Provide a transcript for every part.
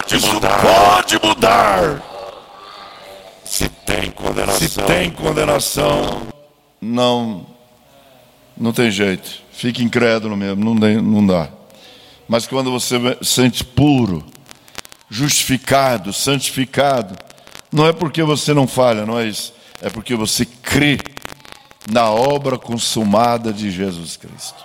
pode mudar. Se tem condenação. Se tem condenação, não tem jeito. Fica incrédulo mesmo, não dá. Mas quando você se sente puro, justificado, santificado, não é porque você não falha, não é isso. É porque você crê na obra consumada de Jesus Cristo.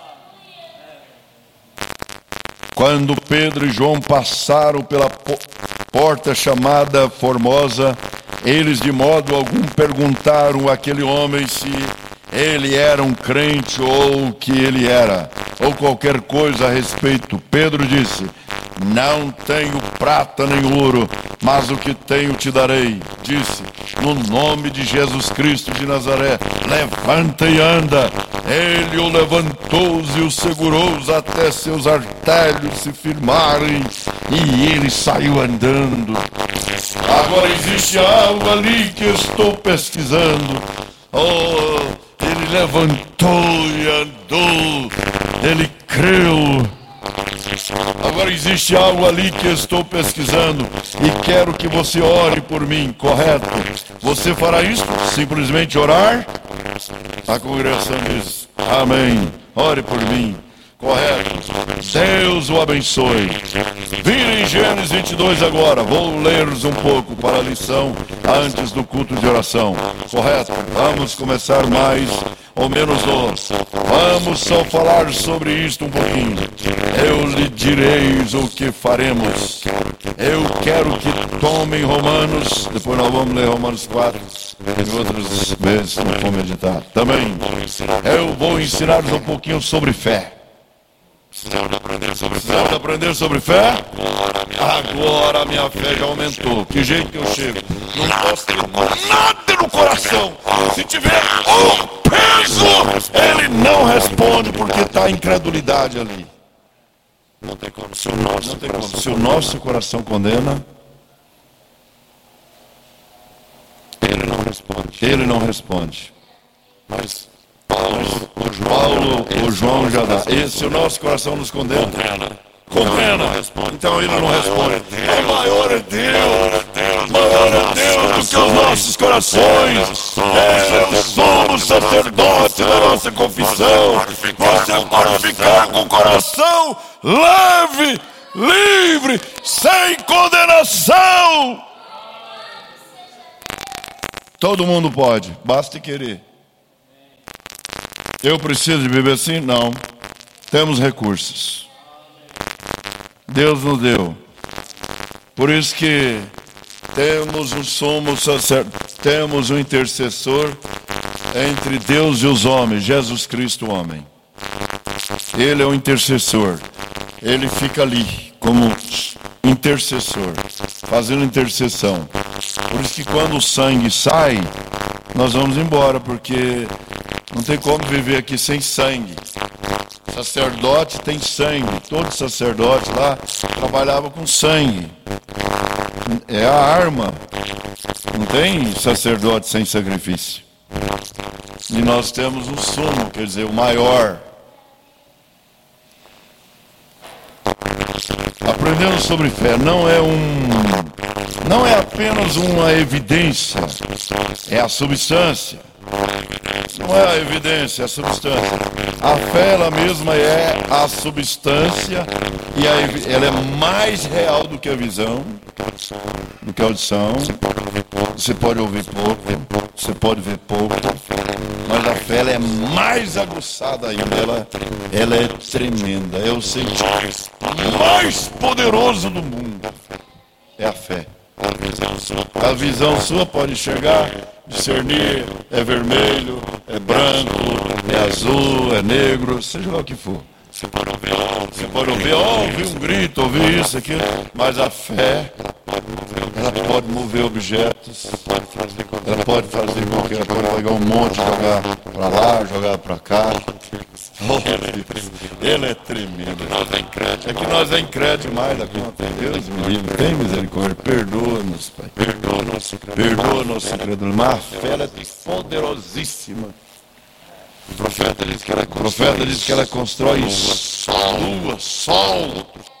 Quando Pedro e João passaram pela porta chamada Formosa, eles de modo algum perguntaram àquele homem se ele era um crente ou o que ele era, ou qualquer coisa a respeito. Pedro disse: não tenho prata nem ouro, mas o que tenho te darei. Disse: no nome de Jesus Cristo de Nazaré, levanta e anda. Ele o levantou e o segurou até seus artelhos se firmarem, e ele saiu andando. Agora existe algo ali que eu estou pesquisando. Ele levantou e andou, ele creu. Agora existe algo ali que eu estou pesquisando e quero que você ore por mim, correto? Você fará isso? Simplesmente orar? A congregação diz: amém, ore por mim, correto? Deus o abençoe. Vire em Gênesis 22 agora. Vou ler-vos um pouco para a lição antes do culto de oração, correto? Vamos começar mais ou menos vamos só falar sobre isto um pouquinho. Eu lhe direis o que faremos. Eu quero que tomem Romanos, depois nós vamos ler Romanos 4 e outras vezes não vou meditar. Também eu vou ensinar-vos um pouquinho sobre fé. Precisamos aprender sobre fé? Agora a minha fé já aumentou. Que jeito que eu chego? Não posso ter nada no coração. Se tiver um peso, ele não responde porque está a incredulidade ali. Não tem como. Se o nosso coração condena, ele não responde. Mas Paulo ou João já dá. E se o nosso coração nos condena, então ele não responde. Maior é Deus do que os nossos corações. Somos sacerdotes da nossa confissão. Você pode ficar com o coração leve, livre, sem condenação. Todo mundo pode, basta querer. Eu preciso de viver assim? Não. Temos recursos. Deus nos deu. Por isso que temos um sumo sacerdote, temos um intercessor entre Deus e os homens, Jesus Cristo, homem. Ele é o intercessor. Ele fica ali como intercessor, fazendo intercessão. Por isso que quando o sangue sai, nós vamos embora, porque não tem como viver aqui sem sangue. Sacerdote tem sangue. Todo sacerdote lá trabalhava com sangue. É a arma. Não tem sacerdote sem sacrifício. E nós temos um sumo, quer dizer, o maior. Aprendendo sobre fé não é apenas uma evidência, é a substância. Não é a evidência, é a substância. A fé ela mesma é a substância e ela é mais real do que a visão, do que a audição. Você pode ouvir pouco, você pode ver pouco, mas a fé ela é mais aguçada ainda, ela é tremenda, é o sentimento mais poderoso do mundo, é a fé. A visão sua pode enxergar, discernir, é vermelho, é branco, é azul, é negro, seja lá o que for. Você pode ouvir, ouvir um grito, ouvir isso, aquilo, mas a fé, ela pode mover objetos, ela pode fazer qualquer, ela pode pegar um monte, jogar para lá, jogar para cá. Oh, ele é tremendo. É que nós é incrédulo demais da conta. Deus me livre, tem misericórdia, perdoa-nos, Pai. Perdoa nossa incredulidade. Mas a fé ela é poderosíssima. O profeta diz que ela constrói lua, sol,